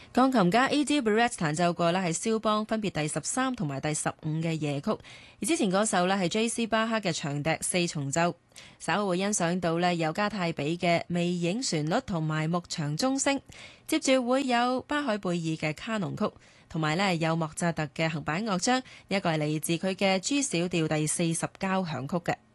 鋼琴家 A.J. Barrett 彈奏過呢係肖邦分別第13同埋第15嘅夜曲，而之前嗰首呢係 J.C. 巴克嘅長笛四重奏。稍後會欣賞到呢有加泰比嘅微影旋律同埋牧場鐘聲，接住會有巴海貝爾嘅卡農曲，同埋呢有莫扎特嘅行板樂章，呢一個係嚟自佢嘅 G 小調第40交響曲嘅。